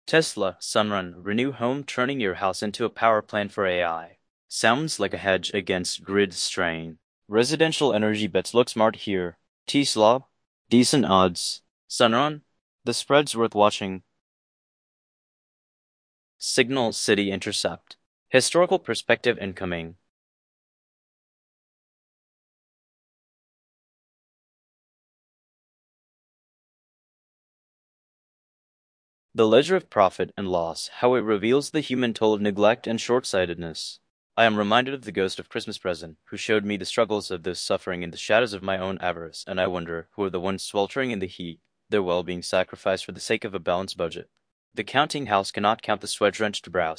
Tesla, Sunrun, renew home, turning your house into a power plant for AI. Sounds like a hedge against grid strain. Residential energy bets look smart here. Tesla, decent odds. Sunrun, the spread's worth watching. Signal City Intercept. Historical perspective incoming. The ledger of profit and loss, how it reveals the human toll of neglect and short-sightedness. I am reminded of the ghost of Christmas Present, who showed me the struggles of those suffering in the shadows of my own avarice, and I wonder who are the ones sweltering in the heat, their well-being sacrificed for the sake of a balanced budget. The counting house cannot count the sweat-drenched brows.